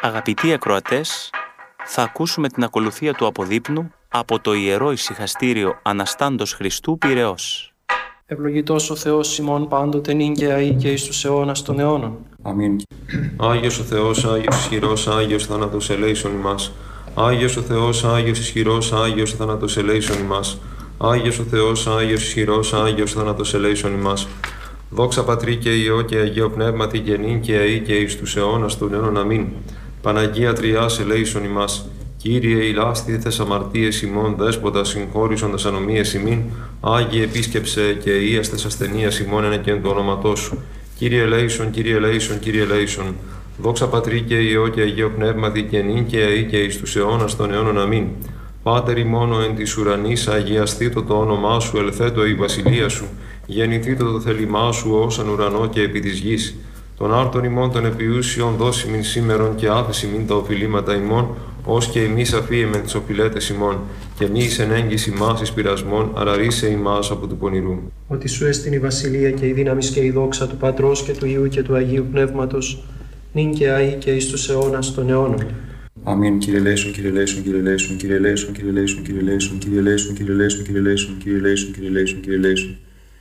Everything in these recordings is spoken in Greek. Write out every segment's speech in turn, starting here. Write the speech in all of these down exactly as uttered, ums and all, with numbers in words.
Αγαπητοί ακροατές, θα ακούσουμε την ακολουθία του αποδείπνου από το Ιερό Ησυχαστήριο Αναστάντος Χριστού Πειραιώς. Ευλογητός ο Θεός ημών πάντοτε νυν και αεί και εις τους αιώνας των αιώνων. Αμήν. Άγιος ο Θεός, Άγιος ισχυρός, Άγιος θάνατος ελέησον ημάς. Άγιος ο Θεός, Άγιος ισχυρός, Άγιος θάνατος ελέησον ημάς. Άγιος ο Θεός, Άγιος ισχυρός, Άγιος θάνατος ελέησον ημάς. Δόξα Πατρί και Υιό και Αγίο Πνεύματι και νυν και αεί και εις τους αιώνας των αιώνων. Αμήν. Παναγία Τριάς ελέησον ημάς. Κύριε ηλάστηθες αμαρτίες ημών, Δέσποτα συγχώρησοντας ανομίες ημίν, Άγιε επίσκεψε και ίαστες ασθενείας ημών εν και εν το όνοματό σου. Κύριε ελέησον, Κύριε ελέησον, Κύριε ελέησον. Δόξα Πατρί και Υιό και Αγίο Πνεύματι και νυν και αεί και εις τους αιώνας των αιώνων. Αμήν. Πάτερ ημών εν της ουρανής, αγιαστήτω το όνομά σου, ελθέτω η βασιλεία σου, γεννηθήτω το θέλημά σου ως εν ουρανό και επί της γης. Τον άρτον ημών των επιούσιων δώσιμην σήμερον και άφεση μην τα οφειλήματα ημών, ως και εμείς αφίεμεν τις οφειλέτες ημών, και μη εις ενέγγιση ημάς εις πειρασμών, αραρίσε ημάς από του πονηρού. Ότι σου έστειν η βασιλεία και η δύναμις και η δόξα του Πατρός και του Υιού και του Αγίου Πνεύματος, νυν και αεί και εις τους αιώνας των αιώνων. Αμήν. Κύριε ελέησον, Κύριε ελέησον, Κύριε ελέησον, Κύριε ελέησον, Κύριε ελέησον, Κύριε ελέησον, Κύριε ελέησον, Κύριε ελέησον, Κύριε ελέησον, Κύριε ελέησον, Κύριε ελέησον, Κύριε ελέησον.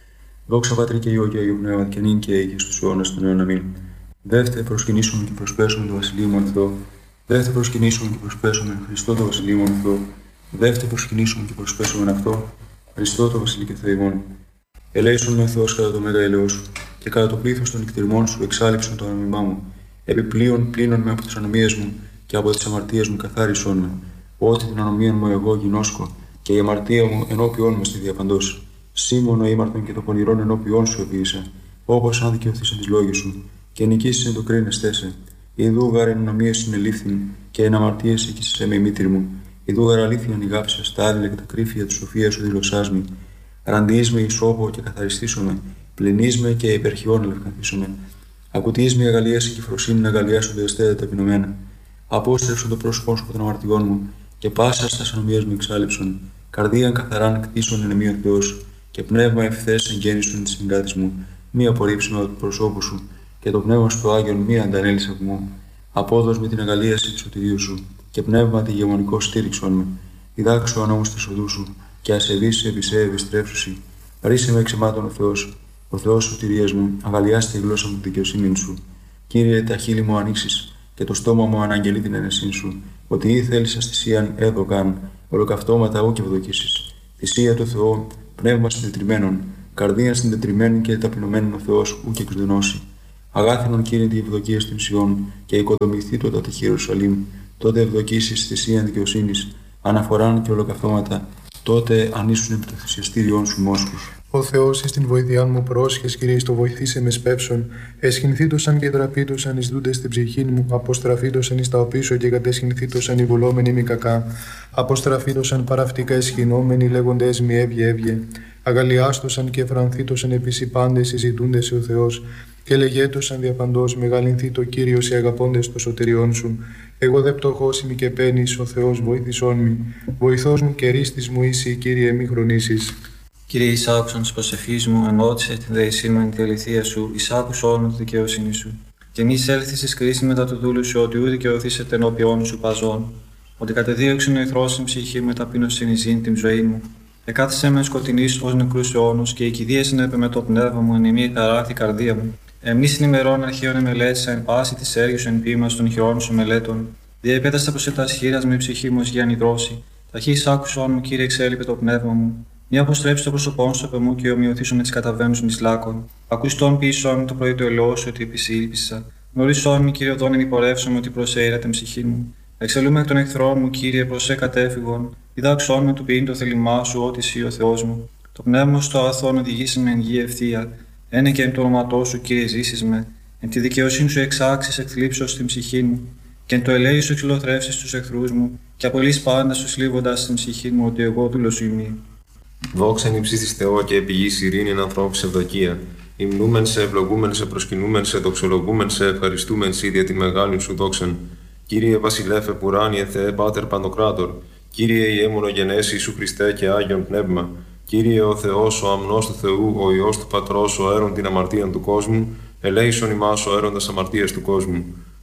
Δόξα Πατρί και Υιό και Αγίου Πνεύματι και νυν και αεί και στους αιώνας των αιώνων. Αμήν. Δεύτε προσκυνήσουμε και προσπέσουμε το Βασιλείο μου Θεό. Δεύτε προσκυνήσουμε και προσπέσουμε Χριστό το Βασιλείο μου Θεό. Δεύτε προσκυνήσουμε και προσπέσουμε αυτό Χριστό το Βασιλείο και Θεό ημών. Ελέησον με Θεός κατά το μέγα ελαιό σου και κατά το πλήθος των νυχτηρμών σου εξάλληψον το ανομιμά μου. Επιπλέον πλύνον με από τις ανομίες μου και από τις αμαρτίες μου καθάρισον με. Ότι την ανομία μου εγώ γινώσκω και η αμαρτία μου ενώπιόν μου στη διαπαντός. Σήμωνο ήμαρτον και το πονηρόν ενώπιόν σου επίησα, όπως αν δικαιωθείς τις λόγες σου, και νικήσεις εν το κρίνεστέ σε. Ιδού γάρ εν ανομίες συνελήφθην, και εν αμαρτίες εκείσαι με η μήτρη μου. Ιδού γάρ αλήθεια νιγάψα, στα άδειλα και τα κρύφια τη σοφία σου δηλωσάς με. Ραντείς με ισόπο και καθαριστήσομαι, πλενείς με και υπερχιών ελευκανθήσομαι. Ακουτείς με αγαλίαση και φροσύνη να αγαλιάσονται εστέτα ταπεινωμένα. Απόστρεψον το πρόσωπό σου από των αμαρτιών μου, και πάσα στα ανομίες μου εξάλληψον. Καρδίαν καθαράν κτίσον εν εμεί ο Θεός, και πνεύμα ευθές εγγέννησον τη συγκράτης μου. Μη απορρίψουμε από το προσώπου σου, και το πνεύμα σου το Άγιον μη αντανέλησε από μου. Απόδος με την αγαλίαση του σωτηρίου σου, και πνεύμα τη γεμονικό στήριξον με. Διδάξω ανώμους τη οδού σου, και ασεβείς επί σε ευιστρέψουσι. Ρίσε με εξαιμάτων ο Θεός, ο Θεός σωτηρίας μου, αγαλιάστε η γλώσσα μου τη δικαιοσύνη σου. Κύριε, τα χείλη μου ανοίξεις, και το στόμα μου αναγγελεί την αίρεσή σου, ότι ή θέλεις αστησίαν έδωκαν, ολοκαυτώματα ου και ευδοκίσεις. Θυσία του Θεού, πνεύμα συντετριμένων, καρδία συντετριμένη και ταπεινωμένων ο Θεός ου και εξδενώσει. Αγάθινον Κύριε τη ευδοκία στην Σιών, και οικοδομηθεί το τάτε Ιερουσαλήμ, τότε ευδοκίσεις θυσίαν δικαιοσύνης, αναφοράν και ολοκαυτώματα, τότε ανήσουν επί το θυσιαστήριόν σου μόσχους. Ο Θεός εις την βοηθειάν μου πρόσχες, Κύριε, στο βοηθήσε με σπεύσον. Εσχυνθήτωσαν και δραπήτωσαν εις δούντες στην ψυχήν μου, αποστραφήτωσαν εις τα οπίσω και κατεσχυνθήτωσαν οι βουλόμενοι μη κακά. Αποστραφήτωσαν παραυτικά εσχυνόμενοι, λέγοντες μη έβγε έβγε. Αγαλιάστωσαν και φρανθήτωσαν επίσης οι πάντες συζητούντες ο Θεός. Και λεγέτωσαν διαπαντός, μεγαλυνθεί το Κύριος οι αγαπώντες το σωτηριών σου. Εγώ δε πτωχός είμαι και παίρνεις, ο Θεός βοήθησόν μη. Βοηθός μου και ρίστης μου είσαι, Κύριε, μη χρονίσεις. Κύριε, εις άκουσαν της προσευχής μου, ενώτησε την δεησή μου εν τη αληθεία σου, εις άκουσον τη δικαιοσύνη σου. Και μη εισέλθεις εις κρίση μετά του δούλου σου, ότι ου δικαιωθήσετε ενώπιόν σου παζών. Ότι κατεδίωξεν ο εχθρός στην ψυχή μου, ταπείνωσιν εις ζήν την ζωή μου. Εκάθισε με σκοτεινής ως νεκρούς αιώνους, και η κηδεία συνέπε με το πνεύμα μου, εν ημί χαράχτη καρδία μου. Εμείς στην ημερών αρχαίων εμελέτησα, εν πάση τη έργου εν ποίημα των χειρών σου μελέτων. Διεπέταστα προς τα σχήρας με η ψυχή μου ως για νηδρώση. Ταχύς άκουσον μου, Κύριε, εξέλιπε το πνεύμα μου. Μη αποστρέψει το πρόσωπό σου από μου και ομοιωθήσουν με τις καταβαίνουσιν εις λάκων. Ακουστόν πίσω μου το πρωί του ελαιό σου ότι επισήλπισα. Γνωρίσον μου, Κύριε, οδόν ημιπορεύσομαι ότι προσέειρα την ψυχή μου. Εξελούμε εκ των εχθρών μου, Κύριε, προσέ κατέφυγον. Διδάξον με του ποιήν το θέλημά σου, ότι εσύ ο Θεός μου. Το πνεύμα στο αθώον οδηγήσει με εν γη ευθεία. Ένε και εν το όνοματό σου, Κύριε, ζήσεις με. Εν τη δικαιοσύνη σου εξάξεις εκθλίψεως στην ψυχή μου. Και εν το ελέη σου εξυλοθρεύσεις τους εχθρούς μου. Και απολύς πάντα σου σλίβοντας στην ψυχή μου, ότι εγώ δούλος σου ημί. Δόξα εν υψίστης Θεό και επιγής ειρήνη εν ανθρώπους ευδοκία. Υμνούμεν σε, ευλογούμεν σε, προσκυνούμεν σε, δοξολογούμεν σε, ευχαριστούμεν σε για τη μεγάλη σου δόξαν. Κύριε Βασιλέφε Πουράνιε Θεέ Πάτερ Παντοκράτορ. Κύριε η αιμονογενές Ιησού Χριστέ και Άγιον Πνεύμα. Κύριε ο Θεός, ο αμνός του Θεού, ο Υιός του Πατρός, ο αίρον την αμαρτίαν του κόσμου, ελέησον ημάς ο αίροντας αμαρτίας του κόσμου.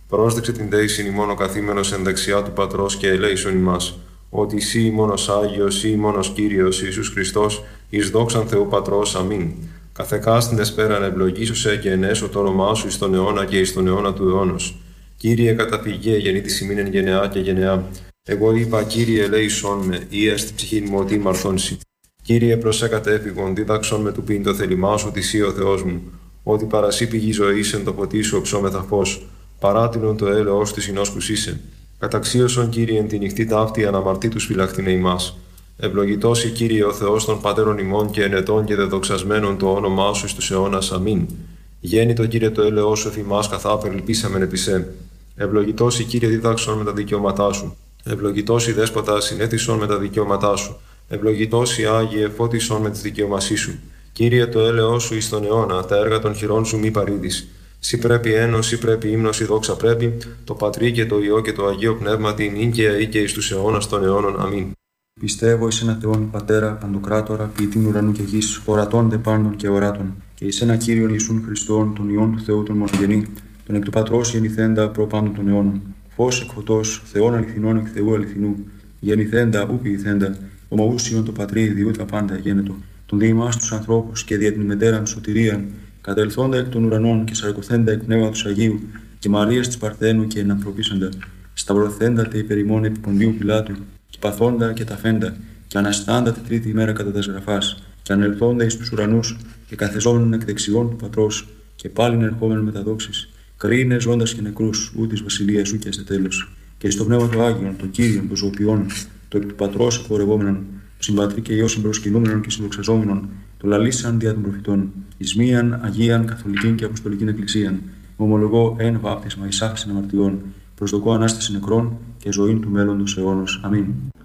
Πρόσδεξε την δέησιν ημών ο καθήμενος εν δεξιά του Πατρός και ελέησον ημάς, ότι εσύ ημώνος Άγιος, εσύ ημώνος Κύριος Ιησούς Χριστός, εις δόξαν Θεού Πατρός. Αμήν. Καθεκάστην εσπέραν ευλογήσωσε και ενέσω το όνομά σου εις τον αιώνα και εις τον αιώνα του αιώνος. Κύριε καταφυγέ, γεννήτης ημίν εν γενεά και γενεά. Εγώ είπα, Κύριε, ελέησον με, ή στην ψυχήν μου ότι μαρθώνσει. Κύριε, προσέ κατέφυγον, δίδαξον με του πίν το θέλημά σου, ότι εσύ ο Θεός μου, ότι παρασύ πηγή ζωής εν το ποτί σου οψόμεθα φως, παράτηνον το έλεος της συνόσκους είσαι. Καταξίωσον, Κύριε, εν τη νυχτή ταύτη αναμαρτήτους φυλαχτήνε ημάς. Ευλογητός η Κύριε ο Θεός των πατέρων ημών και ενετών και δεδοξασμένων το όνομά σου εις τους αιώνας. Αμήν. Γέννητο, Κύριε, το έλεος σου εφημάς καθάπερ ελπίσαμεν επί σε. Ευλογητός η Κύριε δίδαξον με τα δικαιώματά σου. Ευλογητός η Δέσποτα συνέθισον με τα δικαιώματά σου. Ευλογητός η Άγιε φώτισον με τις δικαιωμασίες σου. Κύριε, το έλεος σου εις τον αιώνα, τα έργα των χειρών σου μη παρήδεις. Σύ πρέπει ένος, σύ πρέπει ύμνος, η δόξα πρέπει, το Πατρί και το Υιό και το Αγίο Πνεύματι, νυν και αεί και εις τους αιώνας των αιώνων. Αμήν. Πιστεύω εις ένα Θεόν Πατέρα, Παντοκράτορα, ποιητήν ουρανού και γης, ορατών δε πάντων και οράτων, και εις ένα Κύριον Ιησούν Χριστόν, τον Υιόν του Θεού τον μονογενή, τον εκ του Πατρός γεννηθέντα προ πάντων των αιώνων. Φως εκ φωτός, Θεόν αληθινών εκ Θεού αληθινού, γεννηθέντα ου ποιηθέντα, ομοούσιον το Πατρί διού τα πάντα γένετο, τον διημάς τους ανθρώπους και δια την μετέραν σωτηρίαν, κατελθόντα εκ των ουρανών και σαρκωθέντα εκ πνεύματος Αγίου, και Μαρίας της Παρθένου και ενανθρωπίσαντα, σταυρωθέντα τε υπερημών επί Ποντίου Πιλάτου, και παθόντα και ταφέντα, και αναστάντα τη τρίτη ημέρα κατά τας γραφάς, και ανελθόντα εις τους ουρανούς, και καθεζόμενον εκ δεξιών του Πατρός, και πάλιν ερχόμενον με τα δόξης, κρίνε ζώντας και νεκρούς, ού της βασιλείας σου και σε τέλος. Και στο πνεύμα του Άγιον, το Κύριον, το ζωοποιών, το εκ του Πατρός εκπορευόμενον, το συμπατρί και Υιό συμπροσκυνούμενον και συνδοξαζόμενον, το λαλήσαν δια των προφητών, εις μίαν Αγίαν Καθολικήν και Αποστολικήν Εκκλησίαν, ομολογώ εν βάπτισμα εις άφεσιν αμαρτιών, προσδοκώ ανάσταση νεκρών και ζωήν του μέλλοντος αιώνος. Αμήν.